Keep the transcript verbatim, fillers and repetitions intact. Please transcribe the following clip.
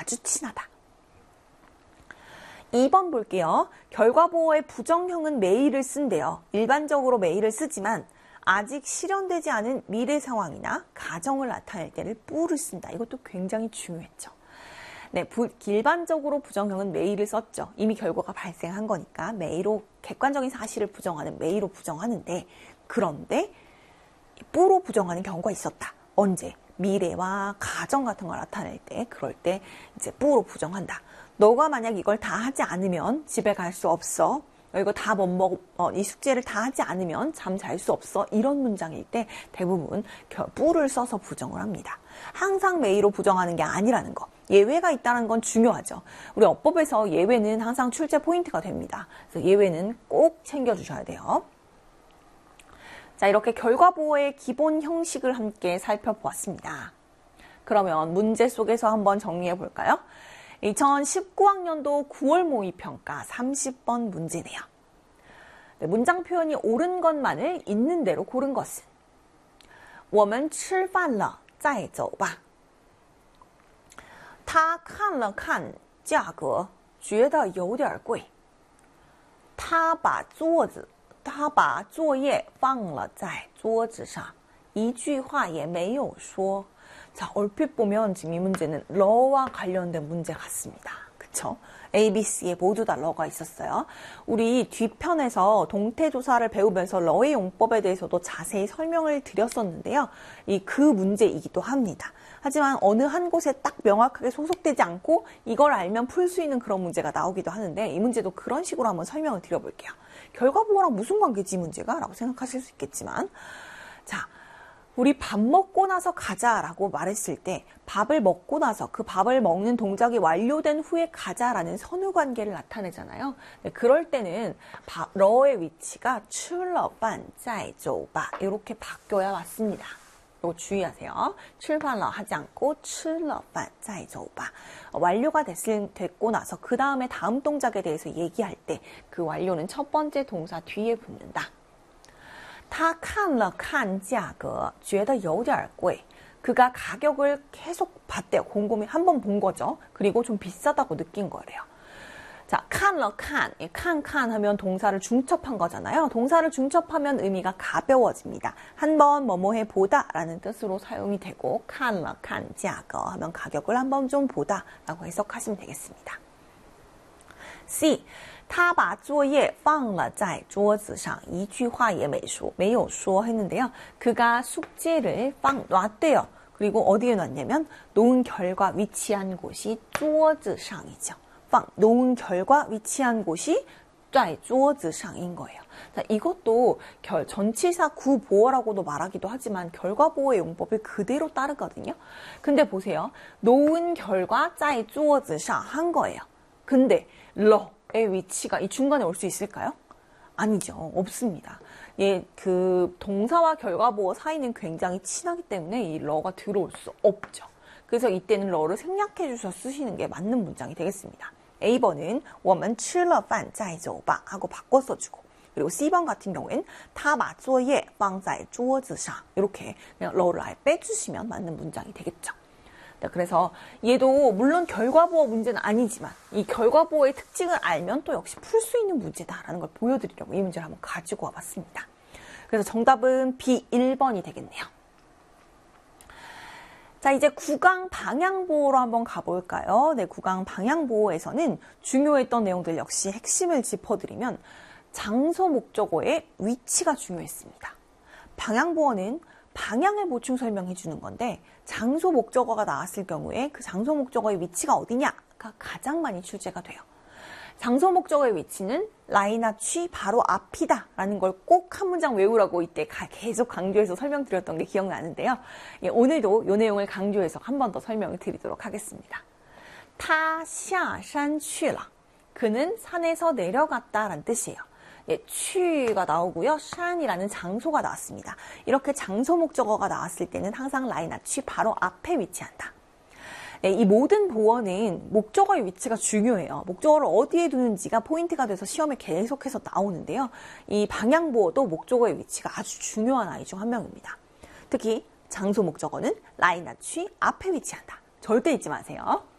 아주 친하다. 이 번 볼게요. 결과보어의 부정형은 메이를 쓴대요. 일반적으로 메이를 쓰지만 아직 실현되지 않은 미래 상황이나 가정을 나타낼 때를 뿌를 쓴다. 이것도 굉장히 중요했죠. 네, 부, 일반적으로 부정형은 메이를 썼죠. 이미 결과가 발생한 거니까 메이로 객관적인 사실을 부정하는 메이로 부정하는데, 그런데 뿌로 부정하는 경우가 있었다. 언제? 미래와 가정 같은 걸 나타낼 때, 그럴 때 이제 뿌로 부정한다. 너가 만약 이걸 다 하지 않으면 집에 갈 수 없어. 이거 다 못 먹, 어, 이 숙제를 다 하지 않으면 잠 잘 수 없어. 이런 문장일 때 대부분 뿌를 써서 부정을 합니다. 항상 메이로 부정하는 게 아니라는 거. 예외가 있다는 건 중요하죠. 우리 어법에서 예외는 항상 출제 포인트가 됩니다. 그래서 예외는 꼭 챙겨주셔야 돼요. 자, 이렇게 결과보어의 기본 형식을 함께 살펴보았습니다. 그러면 문제 속에서 한번 정리해 볼까요? 이천십구 학년도 구월 모의평가 삼십 번 문제네요. 네, 문장 표현이 옳은 것만을 있는 대로 고른 것은 我们吃饭了再走吧他看了看价格觉得有点贵他把桌子他把作业放了在桌子上一句话也没有说자, 얼핏 보면 지금 이 문제는 러와 관련된 문제 같습니다. 그쵸? A, B, C에 모두 다 러가 있었어요. 우리 뒤편에서 동태조사를 배우면서 러의 용법에 대해서도 자세히 설명을 드렸었는데요. 이 그 문제이기도 합니다. 하지만 어느 한 곳에 딱 명확하게 소속되지 않고 이걸 알면 풀 수 있는 그런 문제가 나오기도 하는데 이 문제도 그런 식으로 한번 설명을 드려볼게요. 결과보어랑 무슨 관계지 이 문제가? 라고 생각하실 수 있겠지만 자, 우리 밥 먹고 나서 가자라고 말했을 때 밥을 먹고 나서 그 밥을 먹는 동작이 완료된 후에 가자라는 선후관계를 나타내잖아요. 네, 그럴 때는 바, 러의 위치가 吃了饭再走吧 이렇게 바뀌어야 맞습니다. 이거 주의하세요. 吃饭了 하지 않고 吃了饭再走吧 완료가 됐을, 됐고 나서 그 다음에 다음 동작에 대해서 얘기할 때 그 완료는 첫 번째 동사 뒤에 붙는다. 他看了看价格觉得有点贵 그가 가격을 계속 봤대요. 곰곰이 한번 본 거죠. 그리고 좀 비싸다고 느낀 거래요. 자, 看了看, 칸, 칸 하면 동사를 중첩한 거잖아요. 동사를 중첩하면 의미가 가벼워집니다. 한번 뭐뭐해 보다 라는 뜻으로 사용이 되고 看了看价格 하면 가격을 한번 좀 보다 라고 해석하시면 되겠습니다. C, 他把作业放了在桌子上一句话也没说没有说 했는데요. 그가 숙제를 방 놨대요. 그리고 어디에 놨냐면 놓은 결과 위치한 곳이 桌子上이죠. 방 놓은 결과 위치한 곳이 在桌子上인 거예요. 자, 이것도 결, 전치사 구보어라고도 말하기도 하지만 결과보어의 용법을 그대로 따르거든요. 근데 보세요. 놓은 결과 在桌子上한 거예요. 근데 러의 위치가 이 중간에 올 수 있을까요? 아니죠. 없습니다. 예, 그 동사와 결과보어 사이는 굉장히 친하기 때문에 이 러가 들어올 수 없죠. 그래서 이때는 러를 생략해 주셔서 쓰시는 게 맞는 문장이 되겠습니다. A 번은 我们吃了饭再走吧 하고 바꿔 써주고 그리고 C 번 같은 경우에는 他把作业放在桌子上 이렇게 그냥 러를 아예 빼주시면 맞는 문장이 되겠죠. 그래서 얘도 물론 결과보어 문제는 아니지만 이 결과보어의 특징을 알면 또 역시 풀 수 있는 문제다라는 걸 보여드리려고 이 문제를 한번 가지고 와봤습니다. 그래서 정답은 비 일 번이 되겠네요. 자, 이제 구강 방향보호로 한번 가볼까요? 네, 구강 방향보호에서는 중요했던 내용들 역시 핵심을 짚어드리면 장소 목적어의 위치가 중요했습니다. 방향보호는 방향을 보충 설명해 주는 건데 장소 목적어가 나왔을 경우에 그 장소 목적어의 위치가 어디냐가 가장 많이 출제가 돼요. 장소 목적어의 위치는 라이나 취 바로 앞이다 라는 걸 꼭 한 문장 외우라고 이때 계속 강조해서 설명드렸던 게 기억나는데요. 예, 오늘도 이 내용을 강조해서 한 번 더 설명을 드리도록 하겠습니다. 他下山去了 그는 산에서 내려갔다 라는 뜻이에요. 예, 취가 나오고요. 샨이라는 장소가 나왔습니다. 이렇게 장소 목적어가 나왔을 때는 항상 라이나 취 바로 앞에 위치한다. 예, 이 모든 보어는 목적어의 위치가 중요해요. 목적어를 어디에 두는지가 포인트가 돼서 시험에 계속해서 나오는데요. 이 방향보어도 목적어의 위치가 아주 중요한 아이 중 한 명입니다. 특히 장소 목적어는 라이나 취 앞에 위치한다. 절대 잊지 마세요.